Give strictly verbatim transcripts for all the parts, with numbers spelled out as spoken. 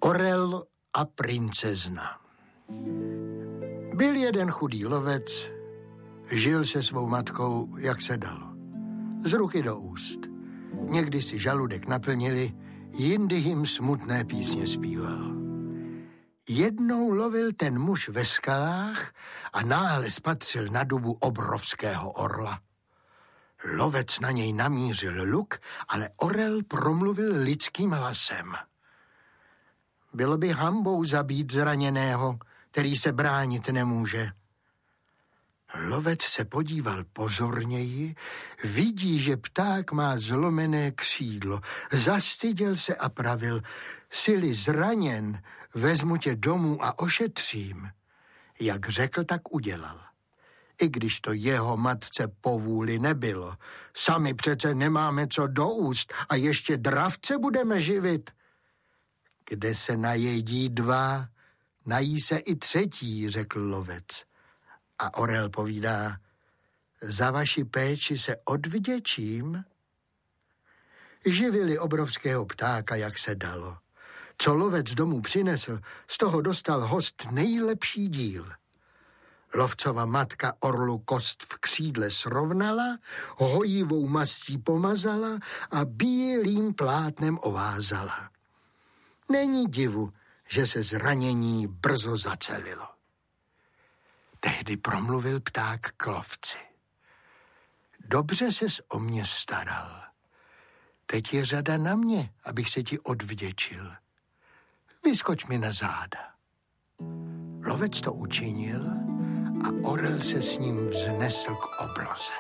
Orel a princezna. Byl jeden chudý lovec, žil se svou matkou, jak se dalo. Z ruky do úst. Někdy si žaludek naplnili, jindy jim smutné písně zpíval. Jednou lovil ten muž ve skalách a náhle spatřil na dubu obrovského orla. Lovec na něj namířil luk, ale orel promluvil lidským hlasem. Bylo by hanbou zabít zraněného, který se bránit nemůže. Lovec se podíval pozorněji, vidí, že pták má zlomené křídlo. Zastyděl se a pravil, jsi-li zraněn, vezmu tě domů a ošetřím. Jak řekl, tak udělal. I když to jeho matce po vůli nebylo. Sami přece nemáme co do úst a ještě dravce budeme živit. Kde se najedí dva, nají se i třetí, řekl lovec. A orel povídá, za vaši péči se odvděčím. Živili obrovského ptáka, jak se dalo. Co lovec domů přinesl, z toho dostal host nejlepší díl. Lovcova matka orlu kost v křídle srovnala, hojivou mastí pomazala a bílým plátnem ovázala. Není divu, že se zranění brzo zacelilo. Tehdy promluvil pták k lovci. Dobře ses o mě staral. Teď je řada na mě, abych se ti odvděčil. Vyskoč mi na záda. Lovec to učinil a orel se s ním vznesl k obloze.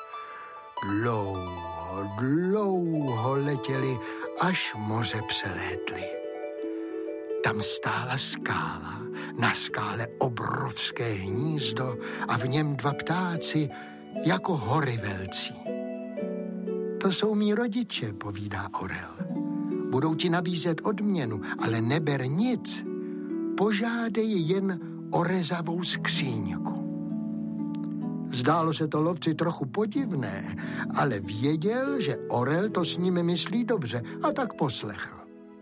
Dlouho, dlouho letěli, až moře přelétli. Tam stála skála, na skále obrovské hnízdo a v něm dva ptáci jako hory velcí. To jsou mí rodiče, povídá orel. Budou ti nabízet odměnu, ale neber nic. Požádej jen o rezavou skříňku. Zdálo se to lovci trochu podivné, ale věděl, že orel to s nimi myslí dobře a tak poslechl.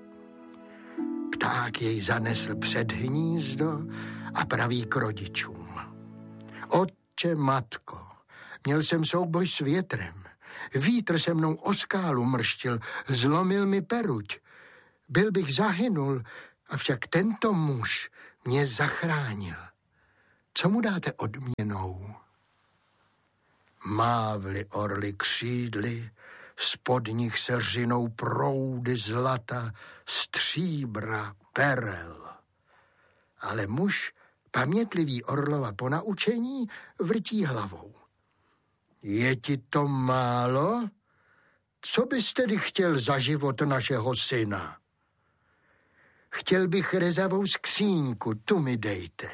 Pták jej zanesl před hnízdo a praví k rodičům. Otče, matko, měl jsem souboj s větrem. Vítr se mnou o skálu mrštil, zlomil mi peruť. Byl bych zahynul, avšak tento muž mě zachránil. Co mu dáte odměnou? Mávli orly křídly, spod nich se řinou proudy zlata, stříbra, perel. Ale muž, pamětlivý orlova ponaučení, vrtí hlavou. Je ti to málo? Co bys tedy chtěl za život našeho syna? Chtěl bych rezavou skříňku, tu mi dejte.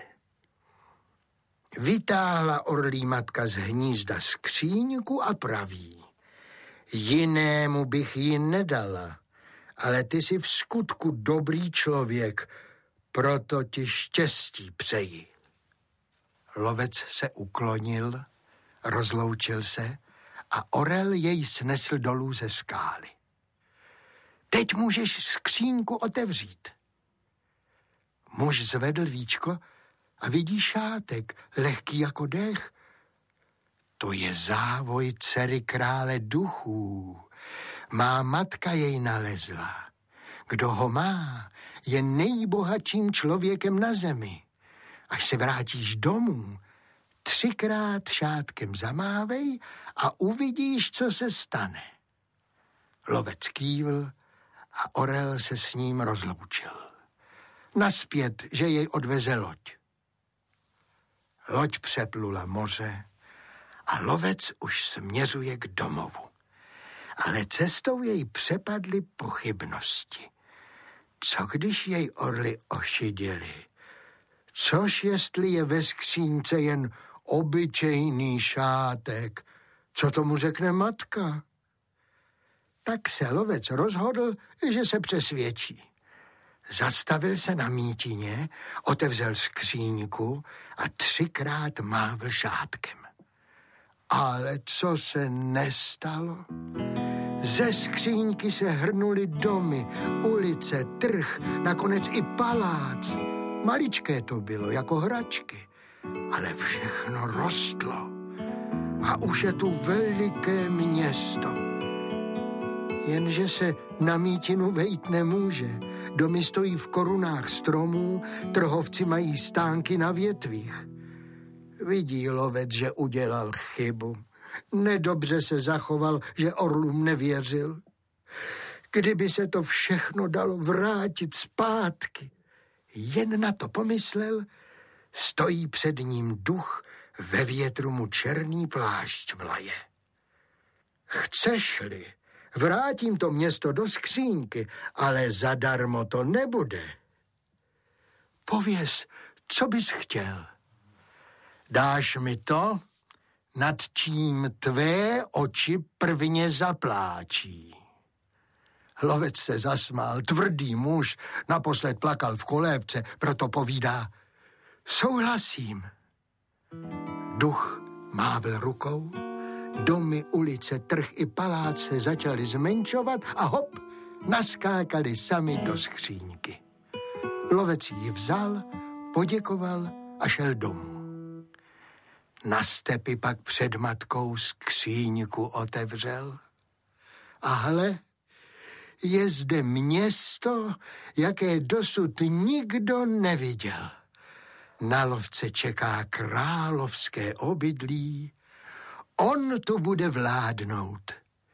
Vytáhla orlí matka z hnízda skříňku a praví. Jinému bych ji nedala, ale ty jsi v skutku dobrý člověk, proto ti štěstí přeji. Lovec se uklonil, rozloučil se a orel jej snesl dolů ze skály. Teď můžeš skříňku otevřít. Muž zvedl víčko a vidí šátek, lehký jako dech. To je závoj dcery krále duchů. Má matka jej nalezla. Kdo ho má, je nejbohatším člověkem na zemi. Až se vrátíš domů, třikrát šátkem zamávej a uvidíš, co se stane. Lovec kývl a orel se s ním rozloučil. Naspět, že jej odveze loď. Loď přeplula moře a lovec už směřuje k domovu. Ale cestou jej přepadly pochybnosti. Co když jej orly ošiděli? Což jestli je ve skřínce jen obyčejný šátek? Co tomu řekne matka? Tak se lovec rozhodl, že se přesvědčí. Zastavil se na mítině, otevřel skříňku a třikrát mávl šátkem. Ale co se nestalo? Ze skříňky se hrnuly domy, ulice, trh, nakonec i palác. Maličké to bylo, jako hračky, ale všechno rostlo. A už je tu veliké město. Jenže se na mítinu vejít nemůže. Domy stojí v korunách stromů, trhovci mají stánky na větvích. Vidí lovec, že udělal chybu. Nedobře se zachoval, že orlům nevěřil. Kdyby se to všechno dalo vrátit zpátky. Jen na to pomyslel, stojí před ním duch, ve větru mu černý plášť vlaje. Chceš-li, vrátím to město do skřínky, ale zadarmo to nebude. Pověz, co bys chtěl. Dáš mi to, nad čím tvé oči prvně zapláčí. Lovec se zasmál, tvrdý muž, naposled plakal v kolébce, proto povídá, souhlasím. Duch mávl rukou, domy, ulice, trh i palác se začaly zmenšovat a hop, naskákali sami do skříňky. Lovec ji vzal, poděkoval a šel domů. Na stepi pak před matkou skříňku otevřel. A hle, je zde město, jaké dosud nikdo neviděl. Na lovce čeká královské obydlí, on tu bude vládnout.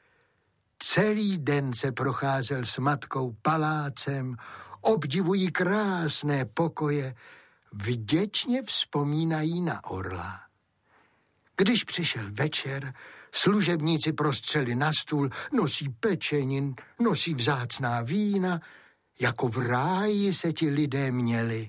Celý den se procházel s matkou palácem, obdivují krásné pokoje, vděčně vzpomínají na orla. Když přišel večer, služebníci prostřeli na stůl, nosí pečenin, nosí vzácná vína, jako v ráji se ti lidé měli.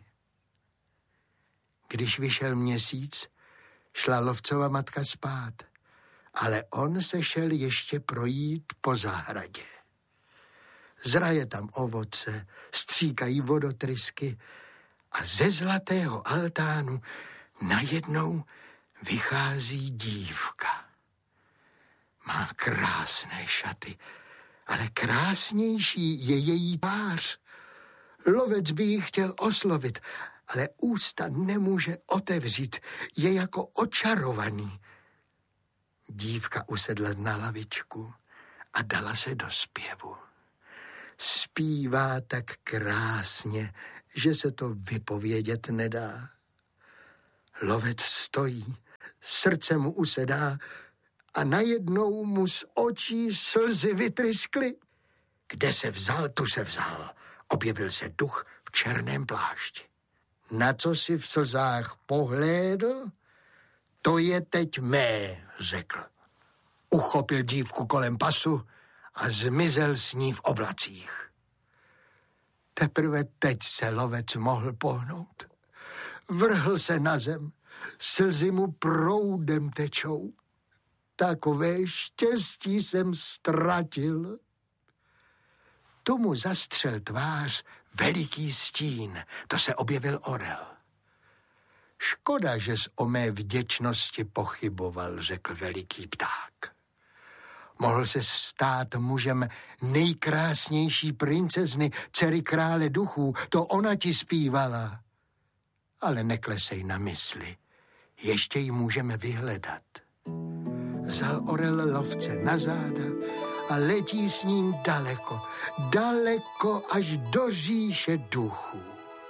Když vyšel měsíc, šla lovcova matka spát, ale on se šel ještě projít po zahradě. Zraje tam ovoce, stříkají vodotrysky a ze zlatého altánu najednou vychází dívka. Má krásné šaty, ale krásnější je její tvář. Lovec by ji chtěl oslovit, ale ústa nemůže otevřít, je jako očarovaný. Dívka usedla na lavičku a dala se do zpěvu. Zpívá tak krásně, že se to vypovědět nedá. Lovec stojí, srdce mu usedá a najednou mu z očí slzy vytryskly. Kde se vzal, tu se vzal. Objevil se duch v černém plášti. Na co si v slzách pohlédl? To je teď mé, řekl. Uchopil dívku kolem pasu a zmizel s ní v oblacích. Teprve teď se lovec mohl pohnout. Vrhl se na zem, slzy mu proudem tečou. Takové štěstí jsem ztratil. Tu mu zastřel tvář veliký stín, to se objevil orel. Škoda, že jsi o mé vděčnosti pochyboval, řekl veliký pták. Mohl se stát mužem nejkrásnější princezny, dcery krále duchů, to ona ti zpívala. Ale neklesej na mysli, ještě ji můžeme vyhledat. Vzal orel lovce na záda a letí s ním daleko, daleko až do říše duchů.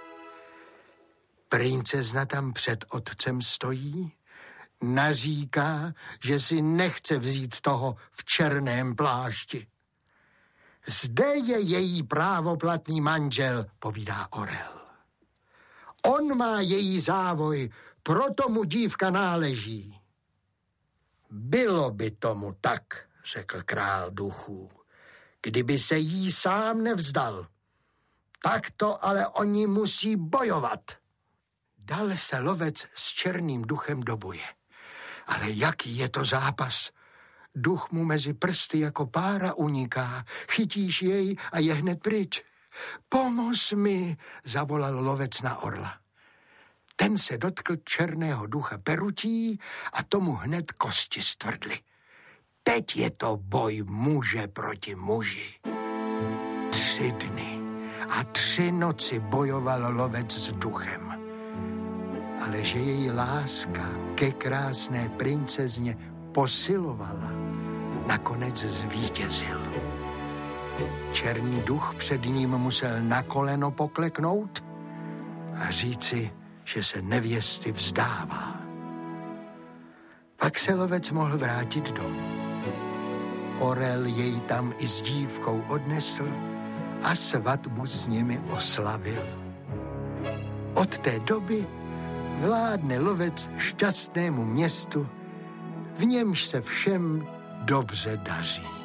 Princezna tam před otcem stojí, naříká, že si nechce vzít toho v černém plášti. Zde je její právoplatný manžel, povídá orel. On má její závoj, proto mu dívka náleží. Bylo by tomu tak, řekl král duchů, kdyby se jí sám nevzdal. Tak to ale oni musí bojovat. Dal se lovec s černým duchem do boje. Ale jaký je to zápas? Duch mu mezi prsty jako pára uniká. Chytíš jej a je hned pryč. Pomoz mi, zavolal lovec na orla. Ten se dotkl černého ducha perutí a tomu hned kosti stvrdly. teď je to boj muže proti muži. Tři dny a tři noci bojoval lovec s duchem. Ale že její láska ke krásné princezně posilovala, nakonec zvítězil. Černý duch před ním musel na koleno pokleknout a říci, že se nevěsty vzdává. Pak se lovec mohl vrátit domů. Orel jej tam i s dívkou odnesl a svatbu s nimi oslavil. Od té doby vládne lovec šťastnému městu, v němž se všem dobře daří.